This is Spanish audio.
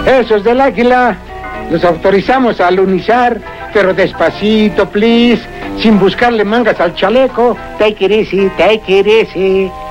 Esos del Águila los autorizamos a alunizar, pero despacito, please, sin buscarle mangas al chaleco. Take it easy, take it easy.